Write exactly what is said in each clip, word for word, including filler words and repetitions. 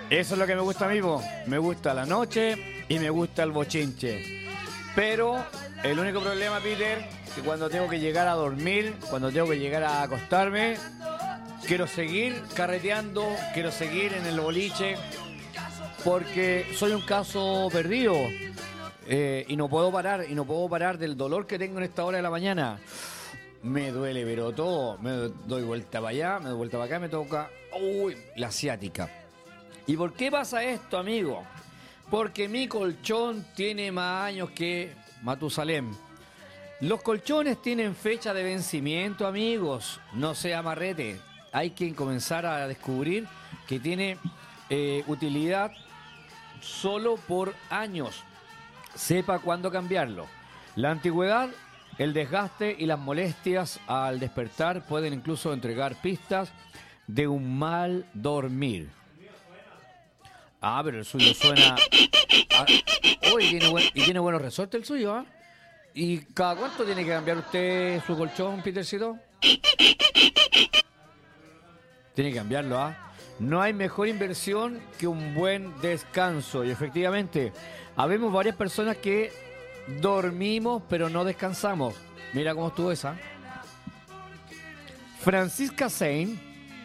Eso es lo que me gusta a mí, po. Me gusta la noche y me gusta el bochinche. Pero el único problema, Peter, que cuando tengo que llegar a dormir, cuando tengo que llegar a acostarme, quiero seguir carreteando, quiero seguir en el boliche, porque soy un caso perdido. Eh, y no puedo parar, y no puedo parar del dolor que tengo en esta hora de la mañana. Me duele, pero todo. Me doy vuelta para allá, me doy vuelta para acá, me toca, uy, la ciática. ¿Y por qué pasa esto, amigo? Porque mi colchón tiene más años que Matusalén. Los colchones tienen fecha de vencimiento, amigos. No sea amarrete. Hay que comenzar a descubrir que tiene eh, utilidad solo por años. Sepa cuándo cambiarlo. La antigüedad, el desgaste y las molestias al despertar pueden incluso entregar pistas de un mal dormir. Ah, pero el suyo suena... Ah, oh, y, tiene buen... y tiene buenos resortes el suyo, ¿ah? ¿eh? ¿Y cada cuánto tiene que cambiar usted su colchón, Petercito? Tiene que cambiarlo, ¿ah? ¿eh? No hay mejor inversión que un buen descanso. Y efectivamente, habemos varias personas que dormimos pero no descansamos. Mira cómo estuvo esa. Francisca Sein,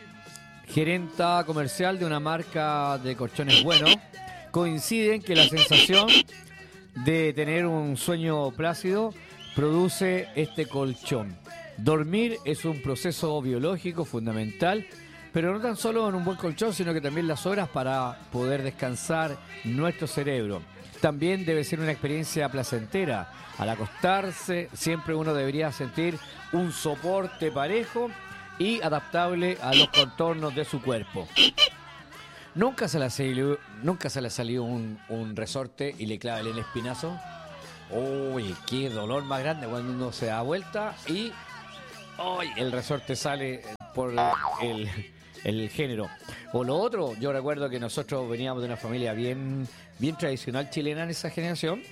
gerenta comercial de una marca de colchones Bueno, coincide en que la sensación de tener un sueño plácido produce este colchón. Dormir es un proceso biológico fundamental, pero no tan solo en un buen colchón, sino que también las horas para poder descansar nuestro cerebro. También debe ser una experiencia placentera. Al acostarse, siempre uno debería sentir un soporte parejo y adaptable a los contornos de su cuerpo. ¿Nunca se le ha salido, nunca se le ha salido un, un resorte y le clava el espinazo? Uy, qué dolor más grande cuando uno se da vuelta y uy, el resorte sale por el, el género. O lo otro, yo recuerdo que nosotros veníamos de una familia bien, bien tradicional chilena en esa generación.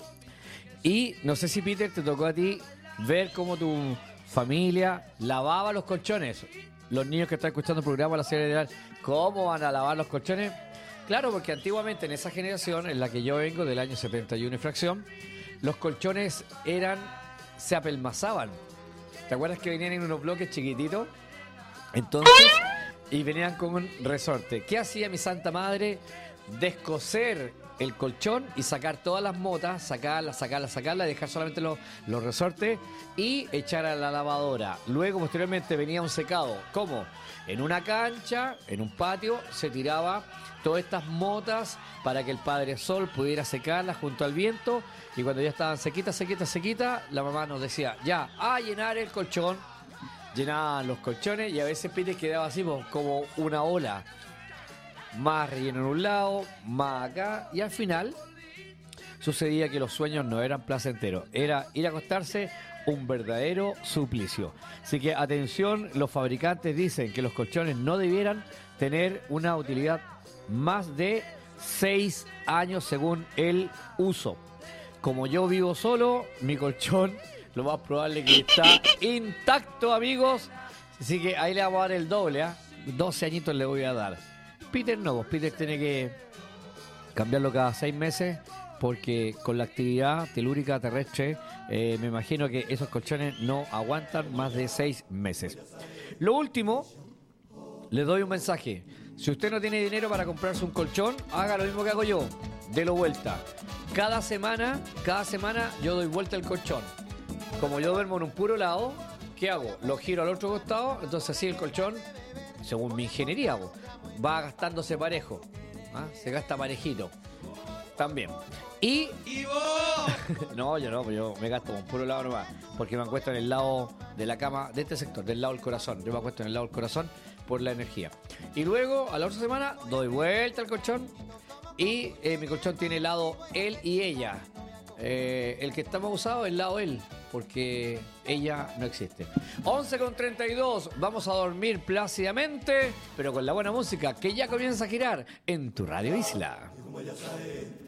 Y no sé si, Peter, te tocó a ti ver cómo tu familia lavaba los colchones. Los niños que están escuchando el programa, la serie de ¿cómo van a lavar los colchones? Claro, porque antiguamente en esa generación en la que yo vengo, del año setenta y uno y fracción, los colchones eran, se apelmazaban. ¿Te acuerdas que venían en unos bloques chiquititos? Entonces, y venían con un resorte. ¿Qué hacía mi santa madre? Descoser el colchón y sacar todas las motas, sacarlas, sacarlas, sacarlas, dejar solamente los, los resortes y echar a la lavadora. Luego, posteriormente, venía un secado. ¿Cómo? En una cancha, en un patio, se tiraba todas estas motas para que el Padre Sol pudiera secarlas junto al viento, y cuando ya estaban sequitas, sequitas, sequitas, la mamá nos decía, ya, a llenar el colchón. Llenaban los colchones y a veces Peter quedaba así como una ola. Más relleno en un lado, más acá, y al final sucedía que los sueños no eran placenteros, era ir a acostarse un verdadero suplicio. Así que atención, los fabricantes dicen que los colchones no debieran tener una utilidad más de seis años según el uso. Como yo vivo solo, mi colchón lo más probable es que está intacto, amigos, así que ahí le vamos a dar el doble, ¿eh? doce añitos le voy a dar. Peter no, Peter tiene que cambiarlo cada seis meses porque con la actividad telúrica terrestre eh, me imagino que esos colchones no aguantan más de seis meses. Lo último, les doy un mensaje. Si usted no tiene dinero para comprarse un colchón, haga lo mismo que hago yo, délo vuelta. Cada semana, cada semana yo doy vuelta el colchón. Como yo duermo en un puro lado, ¿qué hago? Lo giro al otro costado, entonces así el colchón, según mi ingeniería, hago, va gastándose parejo, ¿ah? Se gasta parejito también. Y no, yo no, yo me gasto con puro lado nomás, porque me acuesto en el lado de la cama de este sector, del lado del corazón. Yo me acuesto en el lado del corazón por la energía. Y luego, a la otra semana, doy vuelta al colchón y eh, mi colchón tiene el lado él y ella. Eh, el que está más usado es el lado él, porque ella no existe. once con treinta y dos, vamos a dormir plácidamente, pero con la buena música que ya comienza a girar en tu Radio Isla.